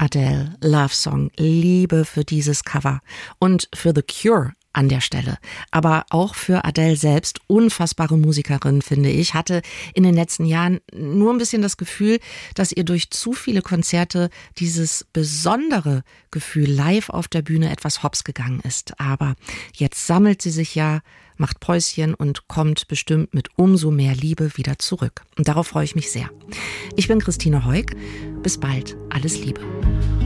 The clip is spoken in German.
Adele, Love Song, Liebe für dieses Cover und für The Cure an der Stelle. Aber auch für Adele selbst, unfassbare Musikerin, finde ich, hatte in den letzten Jahren nur ein bisschen das Gefühl, dass ihr durch zu viele Konzerte dieses besondere Gefühl live auf der Bühne etwas hops gegangen ist. Aber jetzt sammelt sie sich ja, macht Päuschen und kommt bestimmt mit umso mehr Liebe wieder zurück. Und darauf freue ich mich sehr. Ich bin Christine Heuk. Bis bald. Alles Liebe.